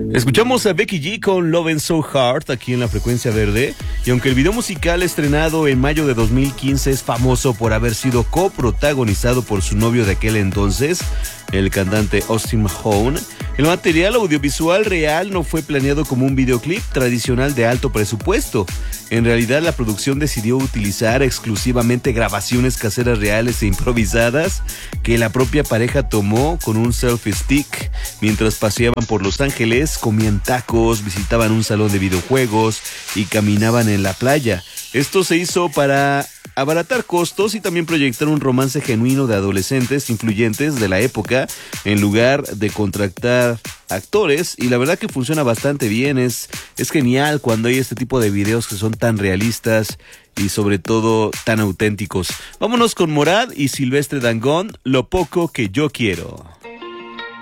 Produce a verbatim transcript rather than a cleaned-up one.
Escuchamos a Becky G con Lovin' So Hard aquí en la Frecuencia Verde, y aunque el video musical estrenado en mayo de dos mil quince es famoso por haber sido coprotagonizado por su novio de aquel entonces, el cantante Austin Mahone, el material audiovisual real no fue planeado como un videoclip tradicional de alto presupuesto. En realidad, la producción decidió utilizar exclusivamente grabaciones caseras reales e improvisadas que la propia pareja tomó con un selfie stick mientras paseaban por Los Ángeles, comían tacos, visitaban un salón de videojuegos y caminaban en la playa. Esto se hizo para abaratar costos y también proyectar un romance genuino de adolescentes influyentes de la época en lugar de contratar actores, y la verdad que funciona bastante bien. Es, es genial cuando hay este tipo de videos que son tan realistas y sobre todo tan auténticos. Vámonos con Morad y Silvestre Dangond, Lo Poco Que Yo Quiero.